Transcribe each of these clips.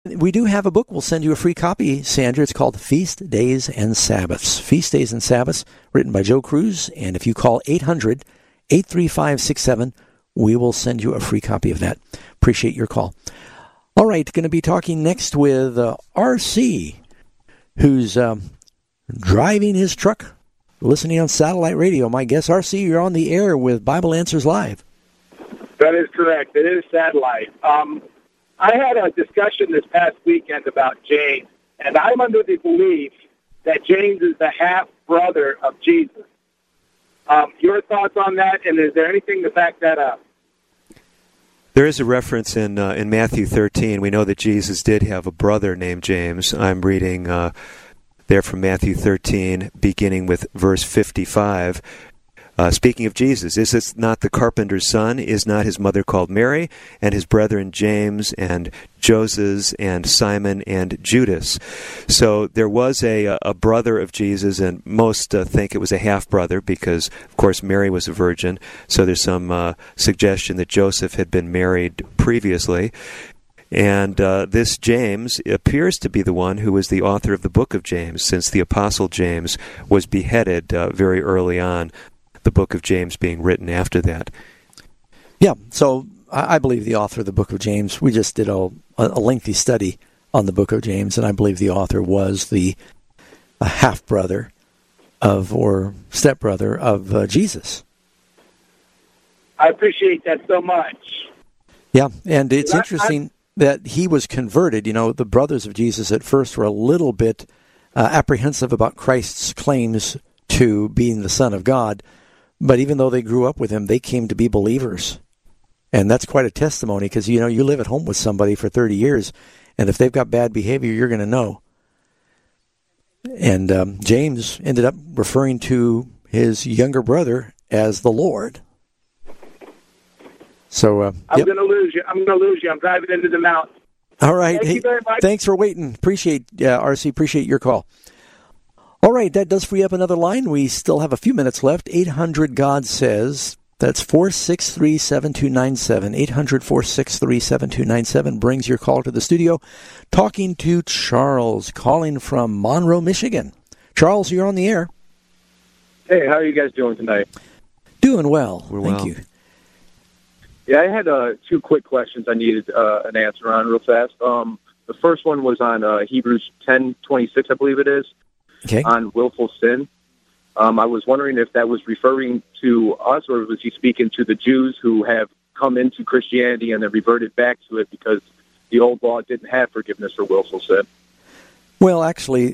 We do have a book. We'll send you a free copy, Sandra. It's called Feast Days and Sabbaths. Feast Days and Sabbaths, written by Joe Cruz. And if you call 800-835-67, we will send you a free copy of that. Appreciate your call. All right, going to be talking next with R.C., who's driving his truck, listening on satellite radio. My guess, R.C., you're on the air with Bible Answers Live. That is correct. It is satellite. I had a discussion this past weekend about James, and I'm under the belief that James is the half-brother of Jesus. Your thoughts on that, and is there anything to back that up? There is a reference in Matthew 13. We know that Jesus did have a brother named James. I'm reading there from Matthew 13, beginning with verse 55. Speaking of Jesus, is this not the carpenter's son? Is not his mother called Mary, and his brethren James and Joses and Simon and Judas? So there was a brother of Jesus, and most think it was a half-brother because, of course, Mary was a virgin. So there's some suggestion that Joseph had been married previously. And this James appears to be the one who was the author of the book of James, since the Apostle James was beheaded very early on, the book of James being written after that. Yeah, so I believe the author of the book of James, we just did a lengthy study on the book of James, and I believe the author was the half-brother of, or stepbrother of Jesus. I appreciate that so much. Yeah, and it's interesting that he was converted. You know, the brothers of Jesus at first were a little bit apprehensive about Christ's claims to being the Son of God, but even though they grew up with him, they came to be believers. And that's quite a testimony, because, you know, you live at home with somebody for 30 years, and if they've got bad behavior, you're going to know. And James ended up referring to his younger brother as the Lord. So I'm going to lose you. I'm driving into the mountain. All right. Thank you very much. Thanks for waiting. Appreciate, RC, appreciate your call. All right, that does free up another line. We still have a few minutes left. 800-GOD-SAYS. That's 463-7297. 800-463-7297 brings your call to the studio. Talking to Charles, calling from Monroe, Michigan. Charles, you're on the air. Hey, how are you guys doing tonight? Doing well. Thank you. Yeah, I had two quick questions I needed an answer on real fast. The first one was on Hebrews 10:26, I believe it is. Okay. On willful sin. I was wondering if that was referring to us, or was he speaking to the Jews who have come into Christianity and then reverted back to it because the old law didn't have forgiveness for willful sin? Well, actually,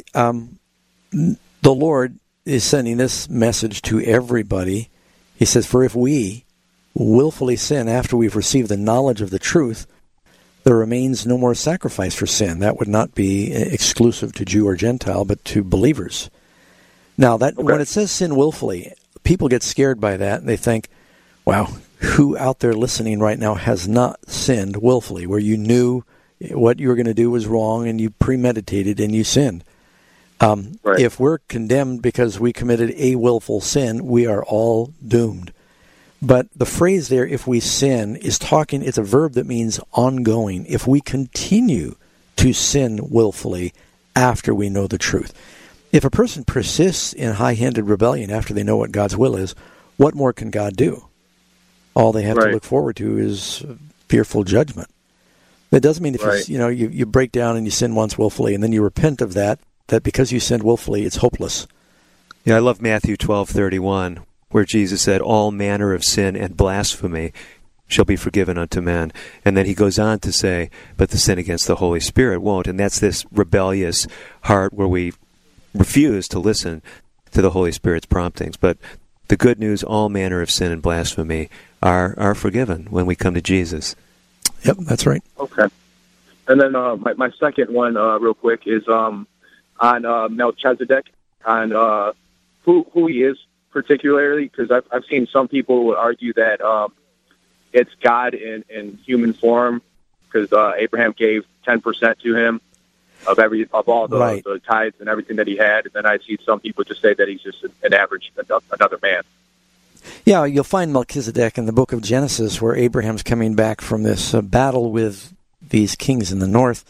the Lord is sending this message to everybody. He says, for if we willfully sin after we've received the knowledge of the truth, there remains no more sacrifice for sin. That would not be exclusive to Jew or Gentile, but to believers. Now, when it says sin willfully, people get scared by that, and they think, wow, who out there listening right now has not sinned willfully, where you knew what you were going to do was wrong, and you premeditated, and you sinned? Right. If we're condemned because we committed a willful sin, we are all doomed. But the phrase there, if we sin, it's a verb that means ongoing. If we continue to sin willfully after we know the truth. If a person persists in high-handed rebellion after they know what God's will is, what more can God do? All they have to look forward to is fearful judgment. That doesn't mean if you break down and you sin once willfully and then you repent of that because you sinned willfully, it's hopeless. Yeah, I love Matthew 12:31. Where Jesus said, all manner of sin and blasphemy shall be forgiven unto men. And then he goes on to say, but the sin against the Holy Spirit won't. And that's this rebellious heart where we refuse to listen to the Holy Spirit's promptings. But the good news, all manner of sin and blasphemy are forgiven when we come to Jesus. Yep, that's right. Okay. And then my second one, real quick, is on Melchizedek, on who he is, particularly, because I've seen some people would argue that it's God in human form, because Abraham gave 10% to him of all the tithes and everything that he had, and then I see some people just say that he's just an average another man. Yeah, you'll find Melchizedek in the book of Genesis, where Abraham's coming back from this battle with these kings in the north,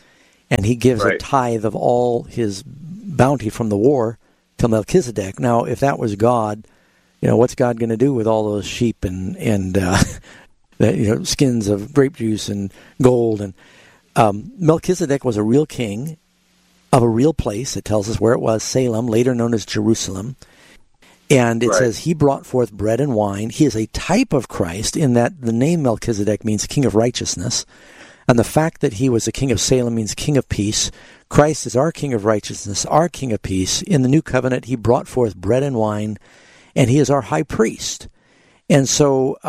and he gives Right. a tithe of all his bounty from the war to Melchizedek. Now, if that was God, what's God going to do with all those sheep and skins of grape juice and gold? And Melchizedek was a real king of a real place. It tells us where it was, Salem, later known as Jerusalem. And it says he brought forth bread and wine. He is a type of Christ in that the name Melchizedek means king of righteousness. And the fact that he was a king of Salem means king of peace. Christ is our king of righteousness, our king of peace. In the new covenant, he brought forth bread and wine, and he is our high priest. And so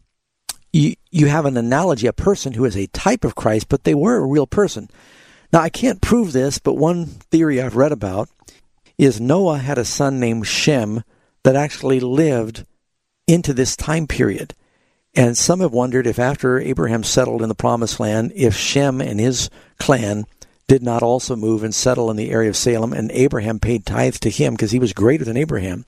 you have an analogy, a person who is a type of Christ, but they were a real person. Now, I can't prove this, but one theory I've read about is Noah had a son named Shem that actually lived into this time period. And some have wondered if after Abraham settled in the Promised Land, if Shem and his clan did not also move and settle in the area of Salem, and Abraham paid tithes to him because he was greater than Abraham.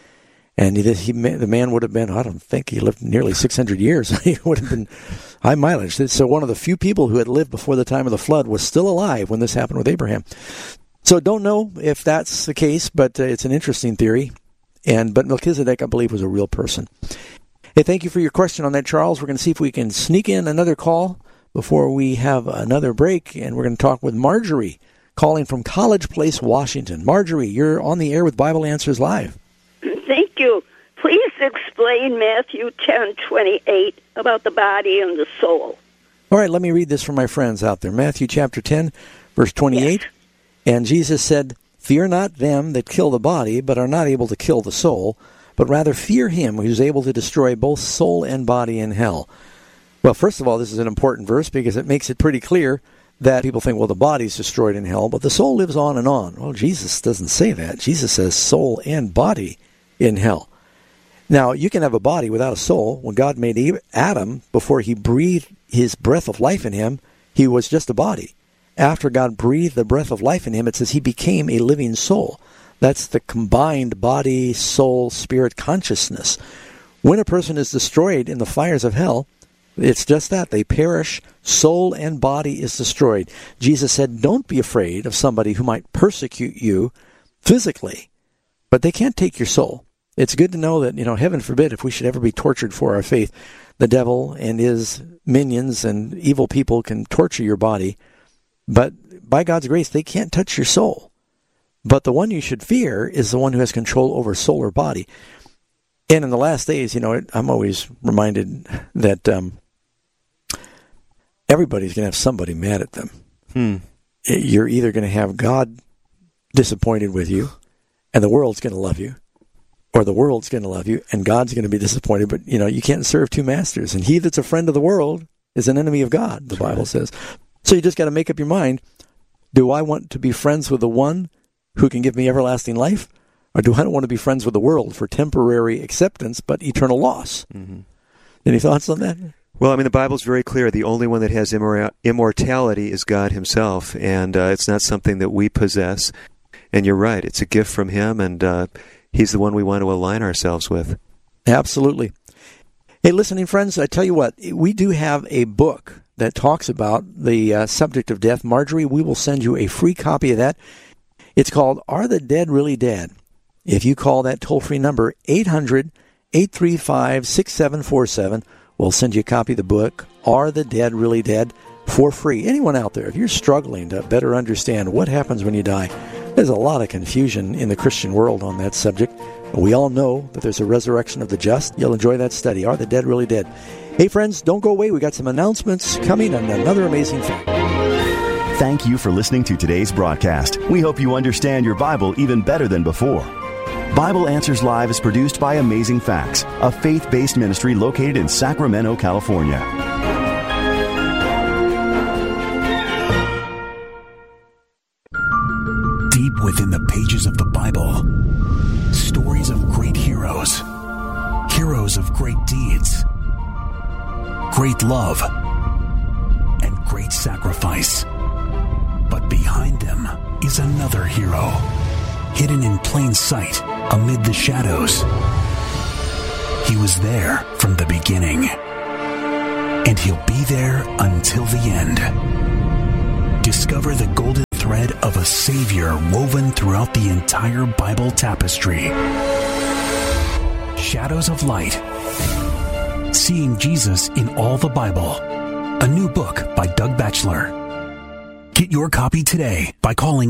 And the man would have been, I don't think he lived nearly 600 years. He would have been high mileage. So one of the few people who had lived before the time of the flood was still alive when this happened with Abraham. So don't know if that's the case, but it's an interesting theory. But Melchizedek, I believe, was a real person. Hey, thank you for your question on that, Charles. We're going to see if we can sneak in another call before we have another break, and we're going to talk with Marjorie, calling from College Place, Washington. Marjorie, you're on the air with Bible Answers Live. Thank you. Please explain Matthew 10:28 about the body and the soul. All right, let me read this for my friends out there. Matthew chapter 10, verse 28. Yes. And Jesus said, "Fear not them that kill the body, but are not able to kill the soul, but rather fear him who is able to destroy both soul and body in hell." Well, first of all, this is an important verse because it makes it pretty clear that people think, well, the body's destroyed in hell, but the soul lives on and on. Well, Jesus doesn't say that. Jesus says soul and body in hell. Now, you can have a body without a soul. When God made Adam, before he breathed his breath of life in him, he was just a body. After God breathed the breath of life in him, it says he became a living soul. That's the combined body, soul, spirit consciousness. When a person is destroyed in the fires of hell, it's just that. They perish. Soul and body is destroyed. Jesus said, don't be afraid of somebody who might persecute you physically, but they can't take your soul. It's good to know that, heaven forbid, if we should ever be tortured for our faith, the devil and his minions and evil people can torture your body, but by God's grace, they can't touch your soul. But the one you should fear is the one who has control over soul or body. And in the last days, I'm always reminded that everybody's going to have somebody mad at them. You're either going to have God disappointed with you, and the world's going to love you, or the world's going to love you, and God's going to be disappointed. But, you can't serve two masters. And he that's a friend of the world is an enemy of God, the Bible says. So you just got to make up your mind, do I want to be friends with the one who can give me everlasting life, or do I want to be friends with the world for temporary acceptance but eternal loss? Mm-hmm. Any thoughts on that? Well, the Bible's very clear. The only one that has immortality is God himself, and it's not something that we possess. And you're right, it's a gift from him, and he's the one we want to align ourselves with. Absolutely. Hey, listening friends, I tell you what, we do have a book that talks about the subject of death. Marjorie, we will send you a free copy of that. It's called Are the Dead Really Dead? If you call that toll-free number, 800-835-6747, we'll send you a copy of the book, Are the Dead Really Dead? For free. Anyone out there, if you're struggling to better understand what happens when you die, there's a lot of confusion in the Christian world on that subject. We all know that there's a resurrection of the just. You'll enjoy that study. Are the Dead Really Dead? Hey, friends, don't go away. We got some announcements coming and another amazing thing. Thank you for listening to today's broadcast. We hope you understand your Bible even better than before. Bible Answers Live is produced by Amazing Facts, a faith-based ministry located in Sacramento, California. Deep within the pages of the Bible, stories of great heroes, heroes of great deeds, great love, and great sacrifice. But behind them is another hero, hidden in plain sight amid the shadows. He was there from the beginning, and he'll be there until the end. Discover discover the golden thread of a Savior woven throughout the entire Bible tapestry. Shadows of Light. Seeing Jesus in all the Bible. A new book by Doug Batchelor. Get your copy today by calling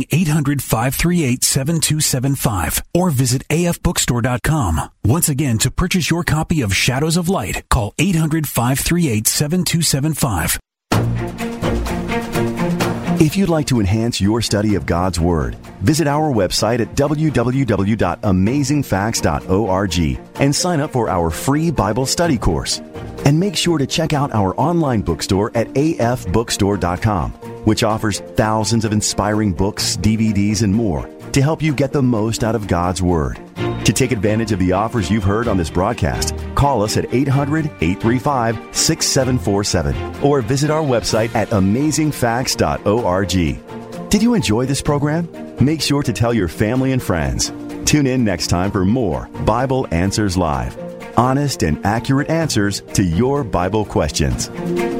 800-538-7275 or visit afbookstore.com. Once again, to purchase your copy of Shadows of Light, call 800-538-7275. If you'd like to enhance your study of God's Word, visit our website at www.amazingfacts.org and sign up for our free Bible study course. And make sure to check out our online bookstore at afbookstore.com, which offers thousands of inspiring books, DVDs, and more to help you get the most out of God's Word. To take advantage of the offers you've heard on this broadcast, call us at 800-835-6747 or visit our website at amazingfacts.org. Did you enjoy this program? Make sure to tell your family and friends. Tune in next time for more Bible Answers Live. Honest and accurate answers to your Bible questions.